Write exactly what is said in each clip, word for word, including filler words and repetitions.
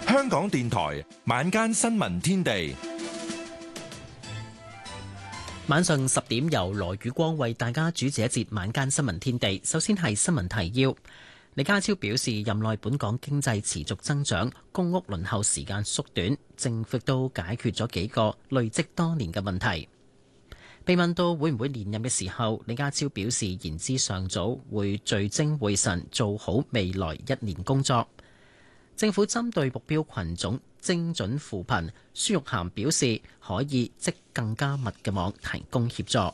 香港電台晚間新聞天地， 晚上十點由羅宇光為大家主持一節晚間新聞天地。首先係新聞提要。李家超表示，任內本港經濟持續增長，公屋輪候時間縮短，政府都解決咗幾個累積多年嘅問題。被問到會唔會連任嘅時候，李家超表示言之尚早，會聚精會神做好未來一年工作。政府針對目標群種精準扶貧，孫玉菡表示可以織更加密嘅網提供協助。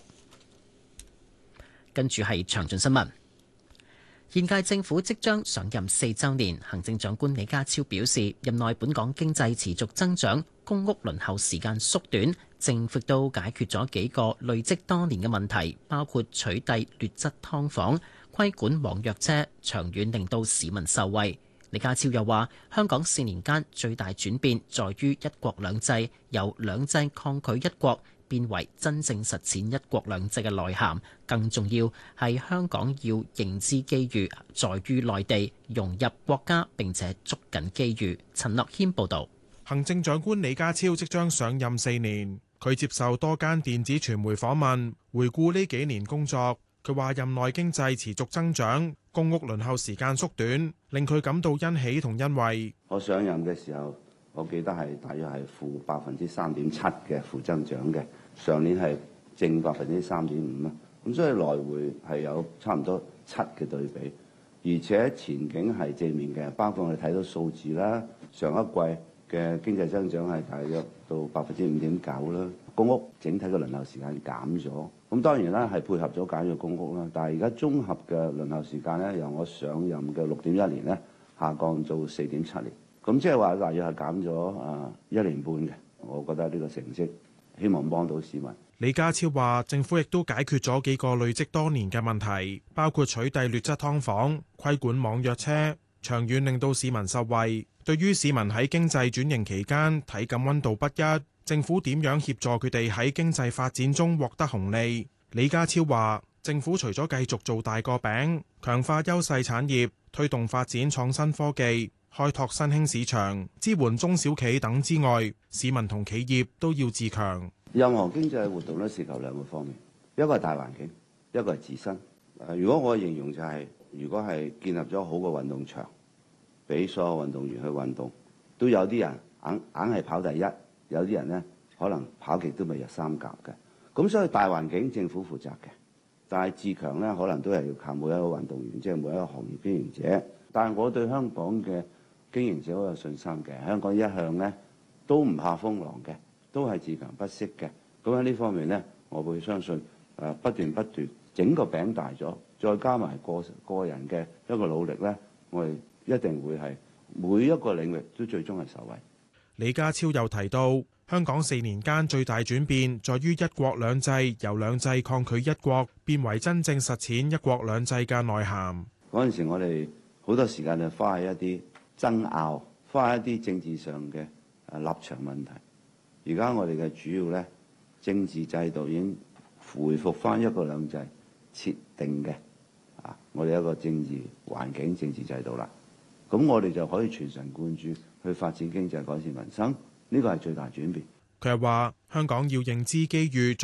跟住係詳盡新聞。現屆政府即將上任四週年，行政長官李家超表示，任內本港經濟持續增長，公屋輪候時間縮短，政府都解決咗幾個累積多年嘅問題，包括取締劣質劏房、規管網約車，長遠令到市民受惠。李家超又話：香港四年間最大轉變在於一國兩制，由兩制抗拒一國變為真正實踐一國兩制嘅內涵。更重要係香港要認知機遇在於內地，融入國家並且捉緊機遇。陳樂軒報導。 行政長官李家超即將上任四年，佢接受多間電子傳媒訪問，回顧呢幾年工作。佢話任內經濟持續增長，公屋輪候時間縮短，令佢感到欣喜同欣慰。 我上任嘅時候，我記得係大約係負百分之三點七嘅負增長嘅，上年係正百分之三點五啦。咁所以來回係有差唔多七嘅對比，而且前景係正面嘅，包括我哋睇到數字啦，上一季嘅經濟增長係大約到百分之五點九啦。公屋整體嘅輪候時間減咗，咁當然啦係配合咗簡約公屋啦。但係而家綜合嘅輪候時間咧，由我上任嘅六點一年咧，下降到四點七年，咁即係話大約係減咗啊一年半嘅。我覺得呢個成績希望幫到市民。 李家超話：政府亦都解決咗幾個累積多年嘅問題，包括取締劣質劏房、規管網約車，長遠令到市民受惠。對於市民喺經濟轉型期間體感溫度不一，政府點樣協助佢哋喺經濟發展中獲得紅利？李家超話：政府除咗繼續做大個餅，強化優勢產業，推動發展創新科技，開拓新興市場，支援中小企等之外，市民同企業都要自強。 任何經濟活動都涉及兩個方面，一個係大環境，一個係自身。如果我形容就係、是，如果係建立咗好嘅運動場，俾所有運動員去運動，都有啲人硬硬係跑第一。有啲人呢，可能跑極都未入三甲嘅，咁所以大環境政府負責嘅，但係自強呢，可能都係要靠每一個運動員，即係每一個行業經營者。但係我對香港嘅經營者好有信心嘅，香港一向呢都唔怕風浪嘅，都係自強不息嘅。咁喺呢方面呢，我會相信誒不斷不斷整個餅大咗，再加埋個個人嘅一個努力呢，我哋一定會係每一個領域都最終係受惠。 李家超又提到，香港四年間最大轉變在於一國兩制由兩制抗拒一國變為真正實踐一國兩制嘅內涵。 嗰陣時我哋好多時間就花喺一啲爭拗，花喺一啲政治上嘅誒立場問題。而家我哋嘅主要咧政治制度已經回復翻一國兩制設定嘅啊，我哋一個政治環境、政治制度啦。咁我哋就可以全神貫注去發展經濟、改善民生，呢個係最大轉變。 佢又話：香港要認知機遇。